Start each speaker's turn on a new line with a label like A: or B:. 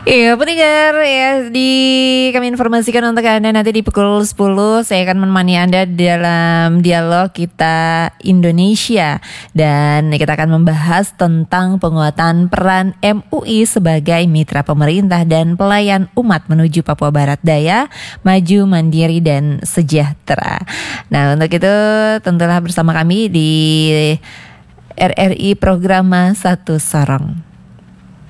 A: Iya, pendengar ya, kami informasikan untuk Anda nanti di pukul 10 saya akan menemani Anda dalam dialog kita Indonesia, dan kita akan membahas tentang penguatan peran MUI sebagai mitra pemerintah dan pelayan umat menuju Papua Barat Daya maju, mandiri dan sejahtera. Nah, untuk itu tentulah bersama kami di RRI Programa Satu Sorong.